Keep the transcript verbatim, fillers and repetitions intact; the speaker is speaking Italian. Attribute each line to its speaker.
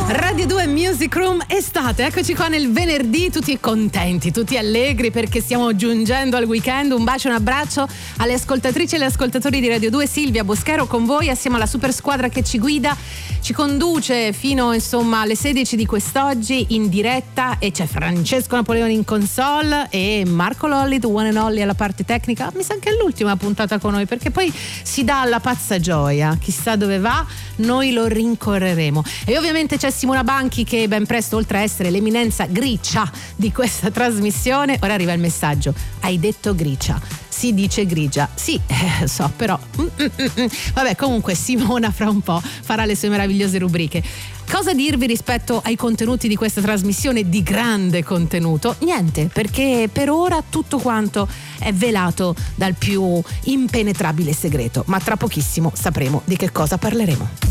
Speaker 1: Radio due Music Room estate, eccoci qua nel venerdì, tutti contenti, tutti allegri perché stiamo giungendo al weekend. Un bacio, un abbraccio alle ascoltatrici e agli ascoltatori di Radio due. Silvia Boschero con voi assieme alla super squadra che ci guida, ci conduce fino insomma alle sedici di quest'oggi in diretta, e c'è Francesco Napoleoni in console e Marco Lolli, the one and only, alla parte tecnica. Mi sa che è l'ultima puntata con noi perché poi si dà alla pazza gioia, chissà dove va, noi lo rincorreremo. E ovviamente c'è Simona Banchi che ben presto, oltre a essere l'eminenza gricia di questa trasmissione, ora arriva il messaggio: hai detto gricia, si dice grigia. Sì, eh, so, però mm, mm, mm. Vabbè, comunque Simona fra un po' farà le sue meravigliose rubriche. Cosa dirvi rispetto ai contenuti di questa trasmissione di grande contenuto? Niente, perché per ora tutto quanto è velato dal più impenetrabile segreto, ma tra pochissimo sapremo di che cosa parleremo.